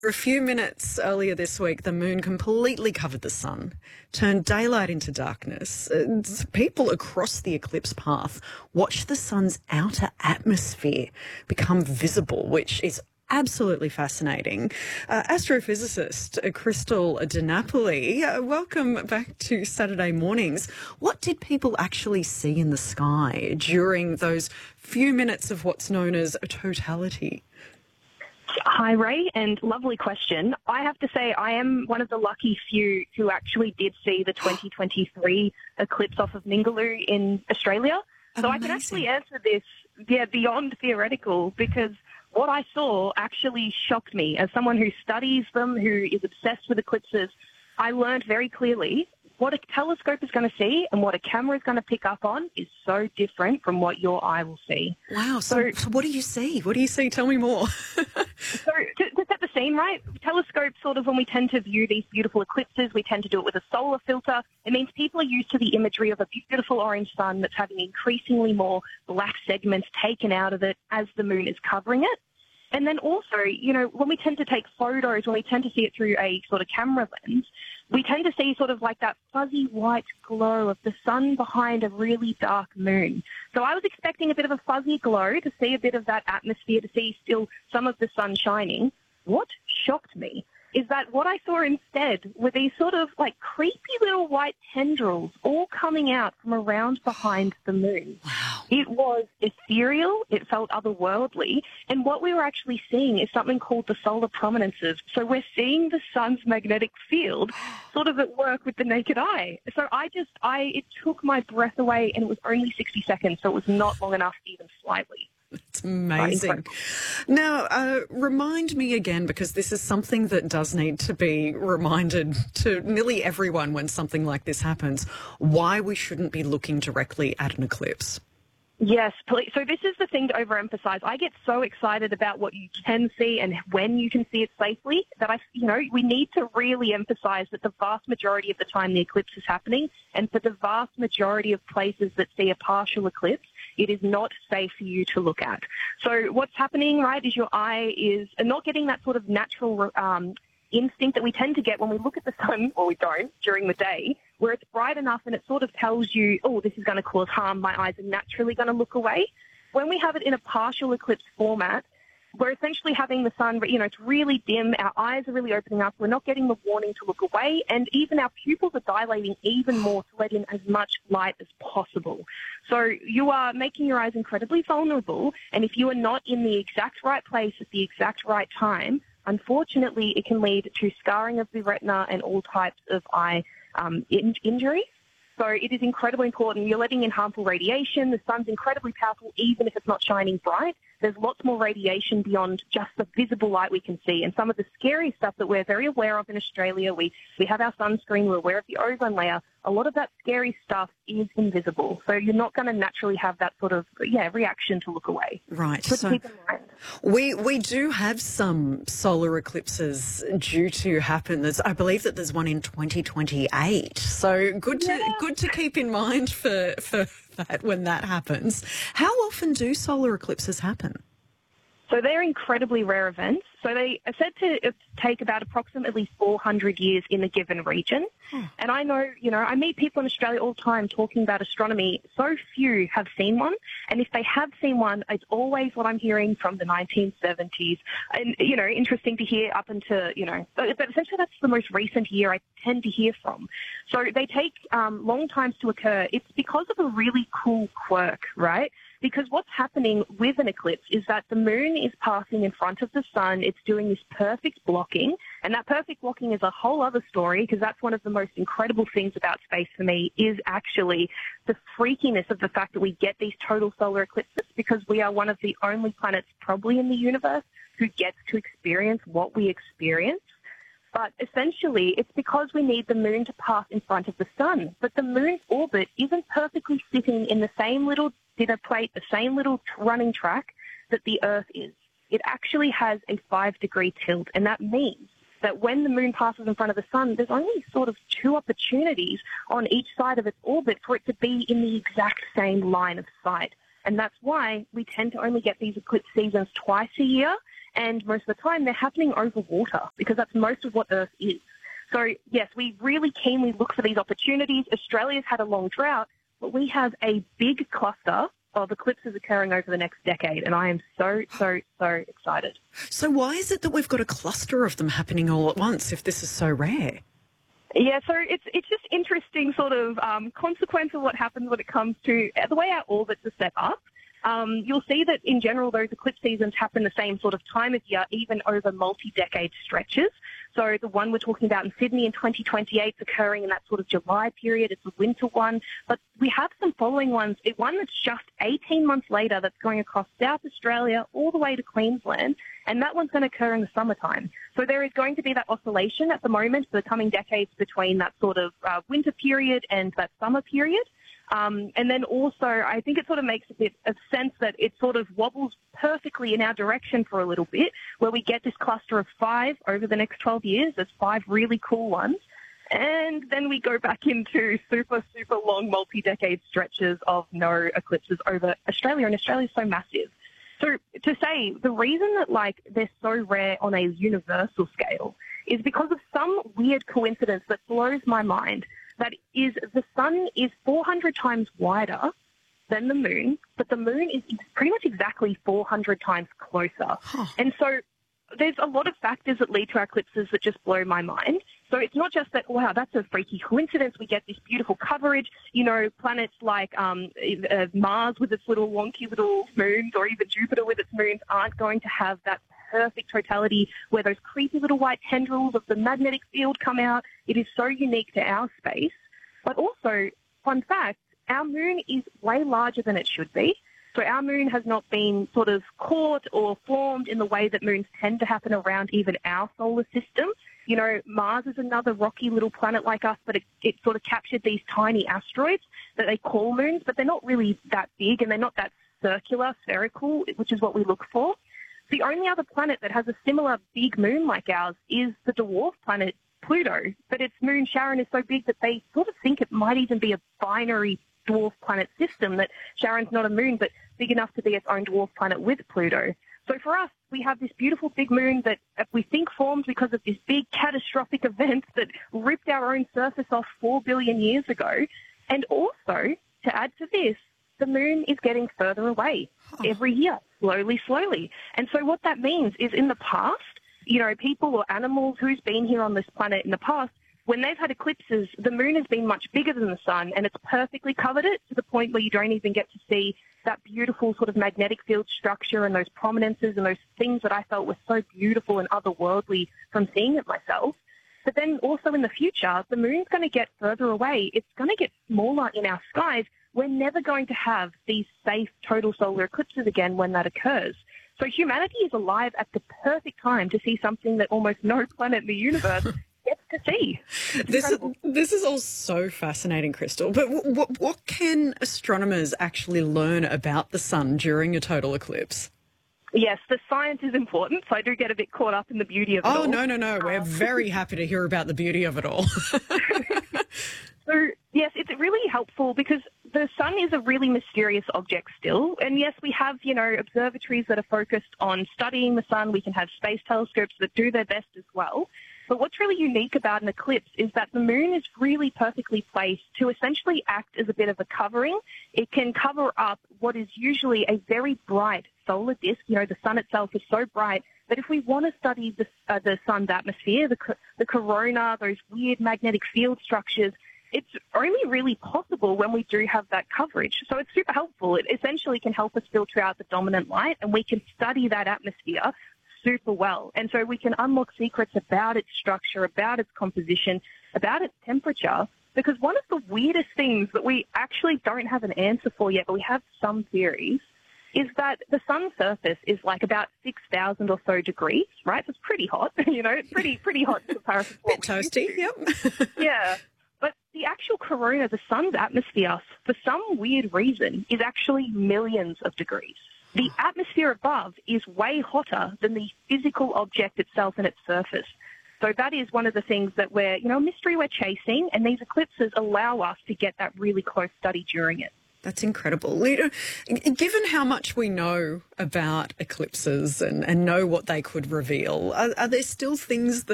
For a few minutes earlier this week, the moon completely covered the sun, turned daylight into darkness. People across the eclipse path watched the sun's outer atmosphere become visible, which is absolutely fascinating. Astrophysicist Crystal DiNapoli, welcome back to Saturday Mornings. What did people actually see in the sky during those few minutes of what's known as a totality? Hi, Ray, and lovely question. I have to say I am one of the lucky few who actually did see the 2023 eclipse off of Ningaloo in Australia. So I can actually answer this, beyond theoretical, because what I saw actually shocked me. As someone who studies them, who is obsessed with eclipses, I learned very clearly what a telescope is going to see and what a camera is going to pick up on is so different from what your eye will see. Wow. So what do you see? What do you see? Tell me more. So to set the scene, right, telescopes sort of, when we tend to view these beautiful eclipses, we tend to do it with a solar filter. It means people are used to the imagery of a beautiful orange sun that's having increasingly more black segments taken out of it as the moon is covering it. And then also, when we tend to take photos, when we tend to see it through a sort of camera lens, we tend to see sort of like that fuzzy white glow of the sun behind a really dark moon. So I was expecting a bit of a fuzzy glow, to see a bit of that atmosphere, to see still some of the sun shining. What shocked me is that what I saw instead were these sort of like creepy little white tendrils all coming out from around behind the moon. Wow. It was ethereal, it felt otherworldly, and what we were actually seeing is something called the solar prominences. So we're seeing the sun's magnetic field sort of at work with the naked eye. So it took my breath away, and it was only 60 seconds, so it was not long enough even slightly. It's amazing. Now, remind me again, because this is something that does need to be reminded to nearly everyone when something like this happens, why we shouldn't be looking directly at an eclipse. Yes, please. So this is the thing to overemphasize. I get so excited about what you can see and when you can see it safely that we need to really emphasize that the vast majority of the time the eclipse is happening, and for the vast majority of places that see a partial eclipse, it is not safe for you to look at. So what's happening, right, is your eye is not getting that sort of natural instinct that we tend to get when we look at the sun, or we don't, during the day, where it's bright enough and it sort of tells you, oh, this is going to cause harm, my eyes are naturally going to look away. When we have it in a partial eclipse format, we're essentially having the sun, it's really dim, our eyes are really opening up, we're not getting the warning to look away, and even our pupils are dilating even more to let in as much light as possible. So you are making your eyes incredibly vulnerable, and if you are not in the exact right place at the exact right time, unfortunately it can lead to scarring of the retina and all types of eye injuries. So it is incredibly important. You're letting in harmful radiation. The sun's incredibly powerful, even if it's not shining bright. There's lots more radiation beyond just the visible light we can see. And some of the scary stuff that we're very aware of in Australia, we have our sunscreen, we're aware of the ozone layer. A lot of that scary stuff is invisible. So you're not going to naturally have that sort of, reaction to look away. Right. So keep in mind. We do have some solar eclipses due to happen. I believe that there's one in 2028. So good to keep in mind for that when that happens. How often do solar eclipses happen? So they're incredibly rare events. So they are said to take about approximately 400 years in a given region. And I know, I meet people in Australia all the time talking about astronomy. So few have seen one. And if they have seen one, it's always what I'm hearing from the 1970s. And, interesting to hear up into, but essentially that's the most recent year I tend to hear from. So they take long times to occur. It's because of a really cool quirk, right? Because what's happening with an eclipse is that the moon is passing in front of the sun. It's doing this perfect blocking. And that perfect blocking is a whole other story, because that's one of the most incredible things about space for me, is actually the freakiness of the fact that we get these total solar eclipses, because we are one of the only planets probably in the universe who gets to experience what we experience. But essentially, it's because we need the moon to pass in front of the sun. But the moon's orbit isn't perfectly sitting in the same little dinner plate, the same little running track that the Earth is. It actually has a 5-degree tilt, and that means that when the moon passes in front of the sun, there's only sort of 2 opportunities on each side of its orbit for it to be in the exact same line of sight. And that's why we tend to only get these eclipse seasons twice a year. And most of the time, they're happening over water because that's most of what Earth is. So, yes, we really keenly look for these opportunities. Australia's had a long drought, but we have a big cluster of eclipses occurring over the next decade, and I am so excited. So why is it that we've got a cluster of them happening all at once if this is so rare? Yeah, so it's just interesting sort of consequence of what happens when it comes to the way our orbits are set up. You'll see that in general those eclipse seasons happen the same sort of time of year, even over multi-decade stretches. So the one we're talking about in Sydney in 2028 is occurring in that sort of July period. It's a winter one. But we have some following ones. One that's just 18 months later that's going across South Australia all the way to Queensland, and that one's going to occur in the summertime. So there is going to be that oscillation at the moment for the coming decades between that sort of winter period and that summer period. And then also, I think it sort of makes a bit of sense that it sort of wobbles perfectly in our direction for a little bit, where we get this cluster of 5 over the next 12 years. There's 5 really cool ones. And then we go back into super long multi-decade stretches of no eclipses over Australia, and Australia is so massive. So to say, the reason that, like, they're so rare on a universal scale is because of some weird coincidence that blows my mind. That is, the sun is 400 times wider than the moon, but the moon is pretty much exactly 400 times closer. And so there's a lot of factors that lead to our eclipses that just blow my mind. So it's not just that, wow, that's a freaky coincidence. We get this beautiful coverage. You know, planets like Mars with its little wonky little moons, or even Jupiter with its moons, aren't going to have that perfect totality where those creepy little white tendrils of the magnetic field come out. It is so unique to our space. But also, fun fact, our moon is way larger than it should be. So our moon has not been sort of caught or formed in the way that moons tend to happen around even our solar system. You know, Mars is another rocky little planet like us, but it sort of captured these tiny asteroids that they call moons, but they're not really that big and they're not that circular, spherical, which is what we look for. The only other planet that has a similar big moon like ours is the dwarf planet Pluto, but its moon Charon is so big that they sort of think it might even be a binary dwarf planet system, that Charon's not a moon but big enough to be its own dwarf planet with Pluto. So for us, we have this beautiful big moon that we think formed because of this big catastrophic event that ripped our own surface off 4 billion years ago. And also, to add to this, the moon is getting further away every year, slowly. And so what that means is in the past, you know, people or animals who's been here on this planet in the past, when they've had eclipses, the moon has been much bigger than the sun, and it's perfectly covered it to the point where you don't even get to see that beautiful sort of magnetic field structure and those prominences and those things that I felt were so beautiful and otherworldly from seeing it myself. But then also in the future, the moon's going to get further away. It's going to get smaller in our skies. We're never going to have these safe total solar eclipses again when that occurs. So humanity is alive at the perfect time to see something that almost no planet in the universe gets to see. This is all so fascinating, Crystal. But what can astronomers actually learn about the sun during a total eclipse? Yes, the science is important, so I do get a bit caught up in the beauty of it all. Oh, no. We're very happy to hear about the beauty of it all. So, yes, it's really helpful because the sun is a really mysterious object still. And, yes, we have, you know, observatories that are focused on studying the sun. We can have space telescopes that do their best as well. But what's really unique about an eclipse is that the moon is really perfectly placed to essentially act as a bit of a covering. It can cover up what is usually a very bright solar disk. You know, the sun itself is so bright that if we want to study the sun's atmosphere, the corona, those weird magnetic field structures, it's only really possible when we do have that coverage. So it's super helpful. It essentially can help us filter out the dominant light, and we can study that atmosphere super well. And so we can unlock secrets about its structure, about its composition, about its temperature, because one of the weirdest things that we actually don't have an answer for yet, but we have some theories, is that the sun's surface is like about 6,000 or so degrees, right? So it's pretty hot, you know, it's pretty hot in comparison to Bit toasty, yep. Yeah. But the actual corona, the sun's atmosphere, for some weird reason, is actually millions of degrees. The atmosphere above is way hotter than the physical object itself and its surface. So that is one of the things that mystery we're chasing, and these eclipses allow us to get that really close study during it. That's incredible. Given how much we know about eclipses and know what they could reveal, are there still things that